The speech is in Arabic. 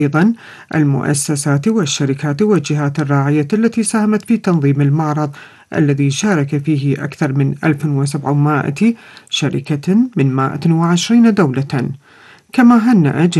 أيضا المؤسسات والشركات والجهات الراعية التي ساهمت في تنظيم المعرض الذي شارك فيه أكثر من 1700 شركة من 120 دولة. كما هنأ